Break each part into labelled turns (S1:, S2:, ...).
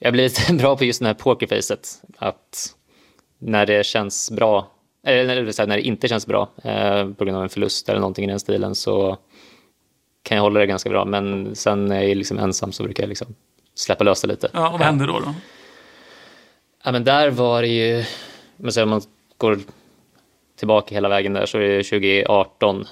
S1: Jag blir lite bra på just det här pokerfacet. Att när det känns bra, eller när det inte känns bra på grund av en förlust eller någonting i den stilen, så kan jag hålla det ganska bra. Men sen när jag är liksom ensam så brukar jag liksom släppa lösa lite.
S2: Ja, och vad händer då?
S1: Ja, men där var det ju, om man går tillbaka hela vägen där, så är det 2018.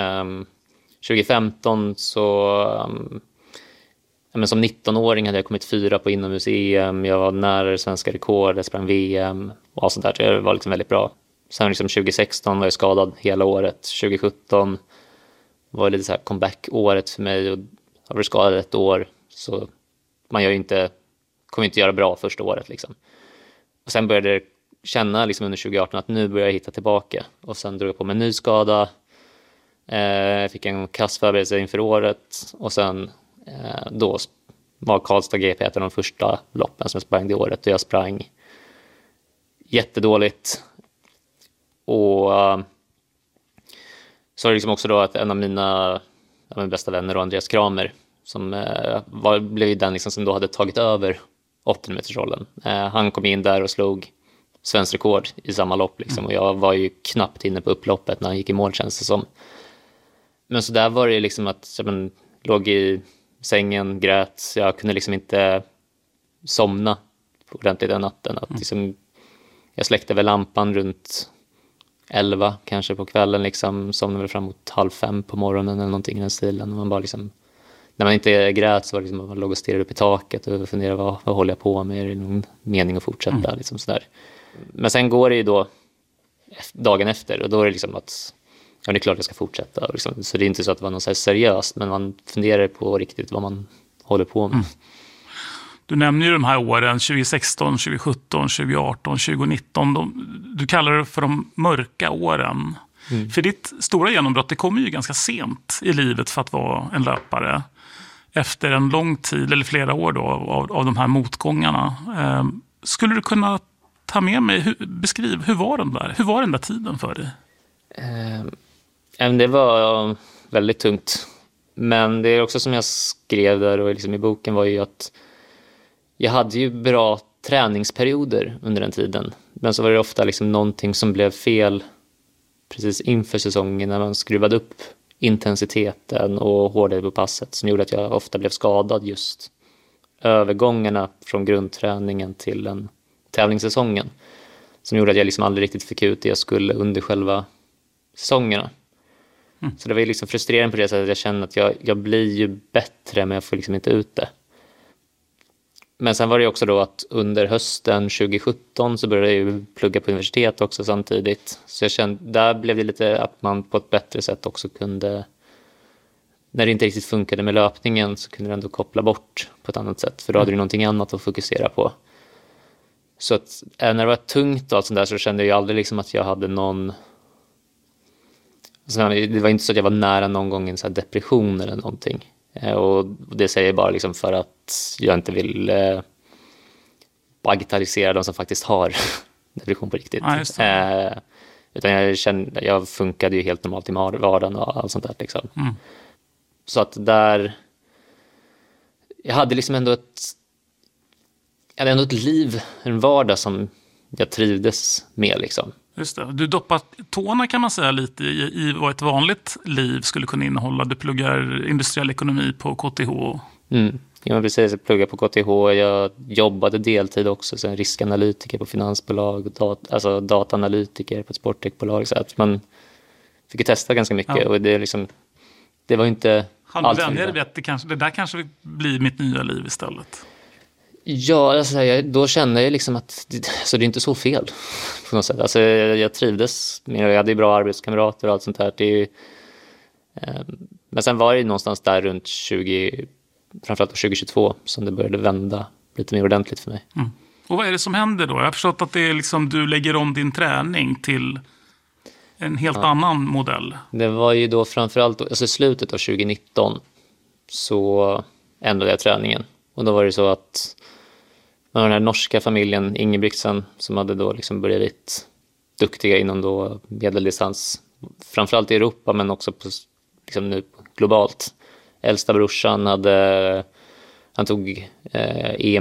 S1: 2015 så men som 19-åring hade jag kommit 4 på inomhus-EM. Jag var nära det svenska rekord, jag sprang VM och allt sånt där. Det var liksom väldigt bra. Sen liksom 2016 var jag skadad hela året. 2017 var lite så här comeback-året för mig, och jag var skadad ett år. Så man kommer inte göra bra första året liksom. Och sen började jag känna liksom under 2018 att nu börjar jag hitta tillbaka. Och sen drog jag på mig en ny skada. Jag fick en kassförberedelse inför året. Och sen då var Karlstad GP ett av de första loppen som jag sprang det året. Och jag sprang jättedåligt. Och så var det liksom också då att en av mina bästa vänner, Andreas Kramer, som blev ju den liksom som då hade tagit över 800-metersrollen. Han kom in där och slog svensk rekord i samma lopp liksom. Och jag var ju knappt inne på upploppet när han gick i mål, känns det som. Men så där var det liksom att jag låg i sängen, grät. Jag kunde liksom inte somna ordentligt den natten. Att liksom, jag släckte väl lampan runt 11 kanske på kvällen liksom, somnade väl fram mot 4:30 på morgonen eller någonting i den stilen. Man bara liksom, när man inte grät så var det liksom, man låg och stirrade upp i taket och funderade vad håller jag på med, är det någon mening att fortsätta liksom sådär. Men sen går det ju då dagen efter, och då är det liksom att det är klart jag ska fortsätta liksom. Så det är inte så att det var något så här seriöst, men man funderar på riktigt vad man håller på med.
S2: Du nämner ju de här åren 2016, 2017, 2018, 2019. Du kallar det för de mörka åren. För ditt stora genombrott, det kommer ju ganska sent i livet för att vara en löpare. Efter en lång tid, eller flera år då, av de här motgångarna. Skulle du kunna ta med mig, beskriv, hur var den där tiden för dig?
S1: Det var väldigt tungt. Men det är också som jag skrev där och liksom i boken var ju att jag hade ju bra träningsperioder under den tiden. Men så var det ofta liksom någonting som blev fel precis inför säsongen när man skruvade upp intensiteten och hårdare på passet, som gjorde att jag ofta blev skadad just övergångarna från grundträningen till den tävlingssäsongen, som gjorde att jag liksom aldrig riktigt fick ut det jag skulle under själva säsongerna. Så det var ju liksom frustrerande på det sättet att jag kände att jag blir ju bättre, men jag får liksom inte ut det. Men sen var det också då att under hösten 2017 så började jag ju plugga på universitet också samtidigt. Så jag kände, där blev det lite att man på ett bättre sätt också kunde, när det inte riktigt funkade med löpningen, så kunde du ändå koppla bort på ett annat sätt. För då hade du någonting annat att fokusera på. Så att när det var tungt och allt sånt där, så kände jag ju aldrig liksom att jag hade någon... Alltså, det var inte så att jag var nära någon gång en så här depression eller någonting. Och det säger jag bara liksom för att jag inte vill bagatellisera de som faktiskt har depression på riktigt. Ja, utan jag funkade ju helt normalt i vardagen och allt sånt där liksom. Så att där jag hade liksom ändå ett liv, en vardag som jag trivdes med liksom.
S2: Just det. Du doppar tårna kan man säga lite i vad ett vanligt liv skulle kunna innehålla. Du pluggar industriell ekonomi på KTH.
S1: Ja, precis. Jag pluggade på KTH. Jag jobbade deltid också som riskanalytiker på finansbolag, alltså dataanalytiker på ett sporttechbolag. Så att man fick ju testa ganska mycket. Ja. Och det var inte allt.
S2: Han vänjer dig att det där kanske blir mitt nya liv istället.
S1: Ja, alltså, då kände jag liksom att det är inte så fel på något sätt. Alltså, jag trivdes med, jag hade ju bra arbetskamrater och allt sånt här. Men sen var det någonstans där runt framförallt 2022 som det började vända lite mer ordentligt för mig.
S2: Och vad är det som händer då? Jag har förstått att det är liksom, du lägger om din träning till en helt annan modell. Det var ju då framförallt alltså slutet av 2019 så ändrade jag träningen. Och då var det så att den här norska familjen Ingebrigtsen som hade då liksom börjat duktiga inom då medeldistans, framförallt i Europa men också på, liksom nu globalt. Äldsta brorsan han tog EM